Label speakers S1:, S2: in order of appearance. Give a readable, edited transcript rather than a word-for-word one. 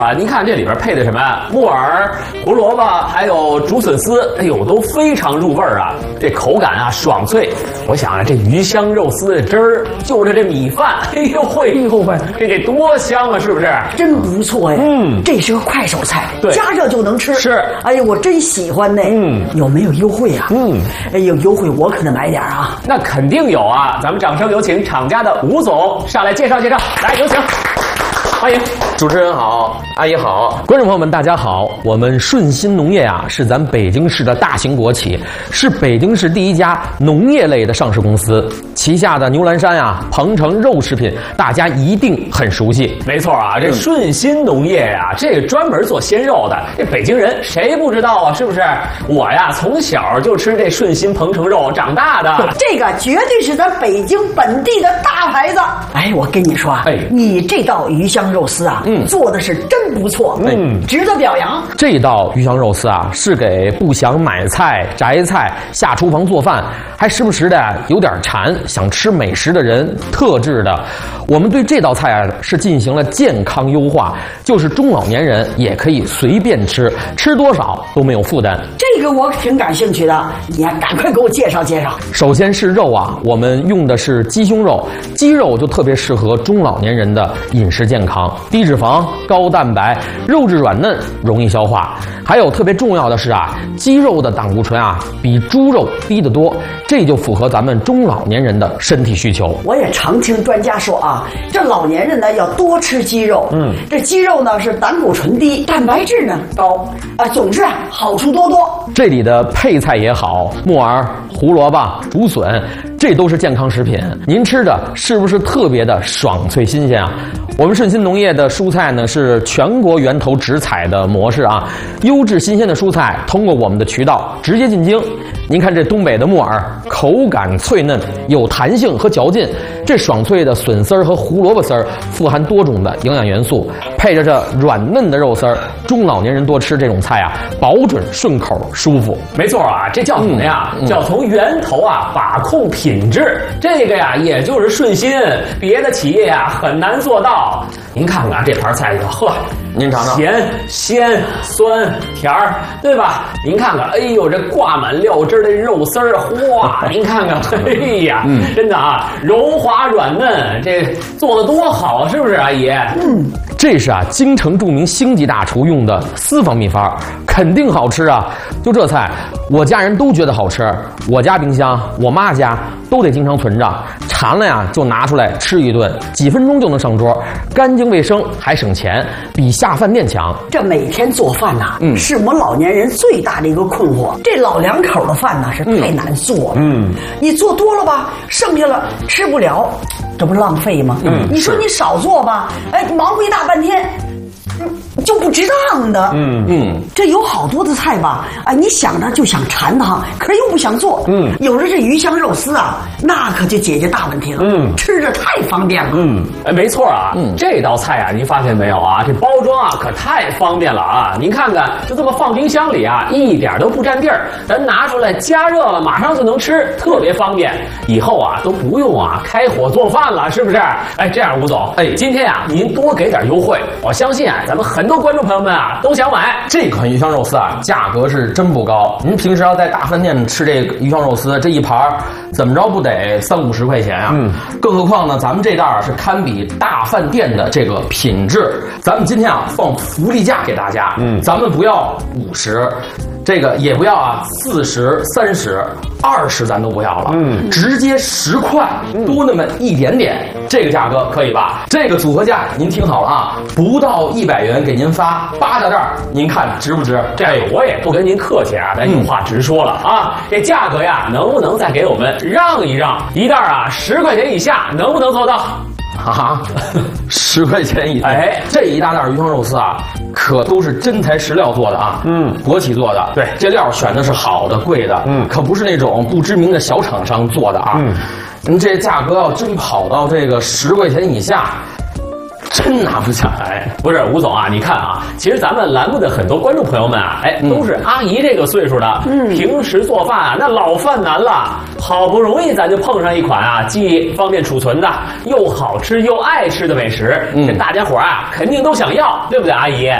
S1: 啊，您看这里边配的什么呀？木耳、胡萝卜，还有竹笋丝，哎呦，都非常入味儿啊！这口感啊爽脆。我想啊，这鱼香肉丝的汁儿，就着这米饭，哎呦喂，这得多香啊，是不是？
S2: 真不错呀。这是个快手菜，
S1: 对，
S2: 加热就能吃。
S1: 是，
S2: 哎呀，我真喜欢呢。有没有优惠啊？哎呦，优惠我可得买点啊。
S1: 那肯定有啊！咱们掌声有请厂家的吴总上来介绍介绍，来有请。欢迎，
S3: 主持人好，阿姨好，观众朋友们大家好。我们顺鑫农业啊，是咱北京市的大型国企，是北京市第一家农业类的上市公司。旗下的牛栏山啊、鹏程肉食品，大家一定很熟悉。
S1: 没错啊，这顺鑫农业呀，这个专门做鲜肉的，这北京人谁不知道啊？是不是？我呀，从小就吃这顺鑫鹏程肉长大的，
S2: 这个绝对是咱北京本地的大牌子。哎，我跟你说啊，你这道鱼香肉丝啊，做的是真不错，值得表扬。
S3: 这道鱼香肉丝啊，是给不想买菜、摘菜、下厨房做饭，还时不时的有点馋、想吃美食的人特制的。我们对这道菜啊是进行了健康优化，就是中老年人也可以随便吃，吃多少都没有负担。
S2: 这个我挺感兴趣的，你赶快给我介绍介绍。
S3: 首先是肉啊，我们用的是鸡胸肉，鸡肉就特别适合中老年人的饮食健康，低脂肪、高蛋白，肉质软嫩，容易消化。还有特别重要的是啊，鸡肉的胆固醇啊比猪肉低得多，这就符合咱们中老年人的身体需求。
S2: 我也常听专家说啊，这老年人呢要多吃鸡肉，这鸡肉呢是胆固醇低，蛋白质呢高，总之啊好处多多。
S3: 这里的配菜也好，木耳、胡萝卜、竹笋，这都是健康食品。您吃着是不是特别的爽脆新鲜啊？我们顺鑫农业的蔬菜呢是全国源头直采的模式啊，优质新鲜的蔬菜通过我们的渠道直接进京。您看这东北的木耳，口感脆嫩，有弹性和嚼劲。这爽脆的笋丝儿和胡萝卜丝儿富含多种的营养元素，配着这软嫩的肉丝儿，中老年人多吃这种菜啊，保准顺口舒服。
S1: 没错啊，这叫什么呀？叫从源头啊把控品质。这个呀，也就是顺鑫，别的企业啊很难做到。您看看这盘菜，呵，
S3: 您尝尝，
S1: 咸、鲜、酸、甜儿，对吧？您看看，哎呦，这挂满料汁的肉丝儿，哇！您看看，哎呀，真的啊，柔滑软嫩，这做的多好，是不是，阿姨？
S3: 这是啊，京城著名星级大厨用的私房秘方，肯定好吃啊！就这菜，我家人都觉得好吃。我家冰箱，我妈家都得经常存着，馋了呀就拿出来吃一顿，几分钟就能上桌，干净卫生还省钱，比下饭店强。
S2: 这每天做饭呐，是我们老年人最大的一个困惑。这老两口的饭呢是太难做了，你做多了吧，剩下了吃不了，这不是浪费吗？你说你少做吧，哎，忙活一大半天。就不值当的，这有好多的菜吧，哎，你想着就想馋它，可是又不想做，有了这鱼香肉丝啊，那可就解决大问题了，吃着太方便了，
S1: 哎，没错啊，这道菜啊，您发现没有啊？这包装啊可太方便了啊！您看看，就这么放冰箱里啊，一点都不占地儿，咱拿出来加热了，马上就能吃，特别方便。以后啊都不用啊开火做饭了，是不是？哎，这样吴总，哎，今天啊您多给点优惠，我相信啊咱们很多观众朋友们啊都想买
S3: 这款鱼香肉丝啊，价格是真不高。您平时要在大饭店吃这个鱼香肉丝，这一盘怎么着不得40-50块钱啊？更何况呢，咱们这袋是堪比大饭店的这个品质。咱们今天啊放福利价给大家，咱们不要50。这个也不要啊，40、30、20咱都不要了，直接10块，多那么一点点，这个价格可以吧？这个组合价您听好了啊，不到100元给您发8大袋，您看值不值？
S1: 这我也不跟您客气啊，咱有话直说了啊，这价格呀，能不能再给我们让一让？一袋啊10块钱以下，能不能做到？
S3: 啊，10块钱一袋，
S1: 哎，
S3: 这一大袋鱼香肉丝啊，可都是真材实料做的啊，国企做的，
S1: 对，
S3: 这料选的是好的、贵的，可不是那种不知名的小厂商做的啊，您这价格要真跑到这个10块钱以下， 真拿不下来。
S1: 不是吴总啊，你看啊，其实咱们栏目的很多观众朋友们啊，都是阿姨这个岁数的，平时做饭啊那老犯难了，好不容易咱就碰上一款啊既方便储存的又好吃又爱吃的美食，这大家伙啊肯定都想要，对不对，阿姨？